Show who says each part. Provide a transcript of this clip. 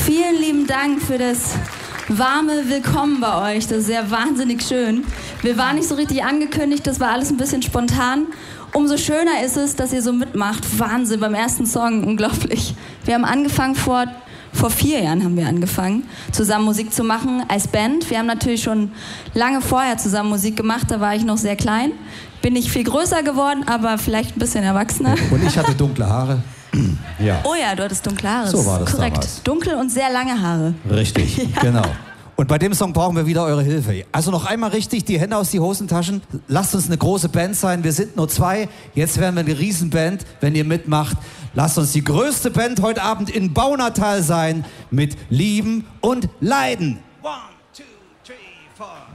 Speaker 1: Vielen lieben Dank für das warme Willkommen bei euch. Das ist ja wahnsinnig schön. Wir waren nicht so richtig angekündigt, das war alles ein bisschen spontan. Umso schöner ist es, dass ihr so mitmacht. Wahnsinn, beim ersten Song, unglaublich. Wir haben angefangen vor 4 Jahren haben wir angefangen, zusammen Musik zu machen als Band. Wir haben natürlich schon lange vorher zusammen Musik gemacht, da war ich noch sehr klein. Bin nicht viel größer geworden, aber vielleicht ein bisschen erwachsener.
Speaker 2: Und ich hatte dunkle Haare.
Speaker 1: Ja. Oh ja, du hattest dunkle Haare.
Speaker 2: So war das
Speaker 1: korrekt.
Speaker 2: Damals.
Speaker 1: Dunkel und sehr lange Haare.
Speaker 2: Richtig, ja. Genau. Und bei dem Song brauchen wir wieder eure Hilfe. Also noch einmal richtig die Hände aus die Hosentaschen. Lasst uns eine große Band sein. Wir sind nur 2. Jetzt werden wir eine Riesenband, wenn ihr mitmacht. Lasst uns die größte Band heute Abend in Baunatal sein mit Lieben und Leiden. 1, 2, 3, 4.